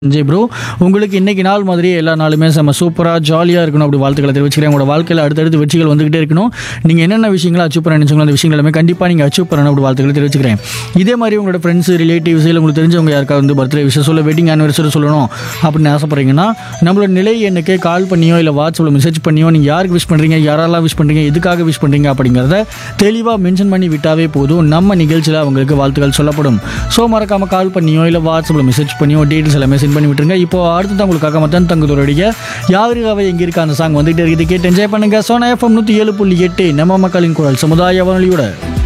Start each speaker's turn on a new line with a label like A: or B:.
A: Jai bro, உங்களுக்கு இன்னைக்கு நாள் மாதிரியே எல்லா நாளுமே செம்ம சூப்பராக ஜாலியாக இருக்கணும் அப்படி வாழ்த்துக்களை தெரிவிச்சுக்கிறேன். உங்களோட வாழ்க்கையில் அடுத்தடுத்து வெற்றிகள் வந்துகிட்டே இருக்கணும். நீங்கள் என்னென்ன விஷயங்களை அச்சீவ் பண்ண நினைச்சீங்களோ அந்த விஷயங்கள் எல்லாமே கண்டிப்பாக நீங்கள் அச்சீவ் பண்ணணும் அப்படி வாழ்த்துக்களை தெரிவிச்சுக்கிறேன். இதே மாதிரி உங்களோட ஃப்ரெண்ட்ஸ் ரிலேட்டிவ்ஸ் இல்லை உங்களுக்கு தெரிஞ்சவங்க யாருக்காவது வந்து பர்த்டே விஷயம் சொல்ல வெட்டிங் ஆனிவர்சரி சொல்லணும் அப்படின்னு ஆசைப்படுறீங்கன்னா நம்மளோட நிலை எண்ணுக்கே கால் பண்ணியோ இல்லை வாட்ஸ்அப்பில் மெசேஜ் பண்ணியோ நீங்கள் யாருக்கு விஷ் பண்ணுறீங்க, யாரெல்லாம் விஷ் பண்ணுறீங்க, எதுக்காக விஷ் பண்ணுறீங்க அப்படிங்கிறத தெளிவாக மென்ஷன் பண்ணி விட்டாவே போதும். நம்ம நிகழ்ச்சியில் அவங்களுக்கு வாழ்த்துக்கள் சொல்லப்படும். ஸோ மறக்காமல் கால் பண்ணியோ இல்லை வாட்ஸ்அப்பில் மெசேஜ் பண்ணியோ டீட்டெயில்ஸ் எல்லாமே சென்ட் பண்ணி விட்டுருங்க. இப்போ அடுத்து உங்களுக்காக மத்தன் தங்கத்தோருடைய யாருக்காக எங்க இருக்க அந்த சாங் வந்துகிட்டே இருக்குது. கேட்டு என்ஜாய் பண்ணுங்க. சோனா FM 107.8 நம்ம மக்களின் குரல் சமுதாய வானொலியோட